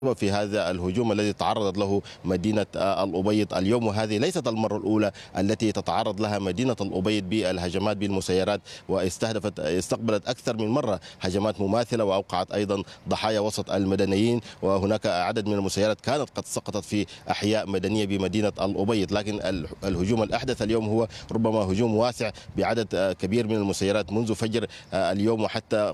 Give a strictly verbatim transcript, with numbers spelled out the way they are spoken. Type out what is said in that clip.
في هذا الهجوم الذي تعرضت له مدينة الأبيض اليوم، وهذه ليست المرة الأولى التي تتعرض لها مدينة الأبيض بالهجمات بالمسيرات، واستهدفت استقبلت أكثر من مرة هجمات مماثلة وأوقعت أيضا ضحايا وسط المدنيين، وهناك عدد من المسيرات كانت قد سقطت في أحياء مدنية بمدينة الأبيض. لكن الهجوم الأحدث اليوم هو ربما هجوم واسع بعدد كبير من المسيرات منذ فجر اليوم وحتى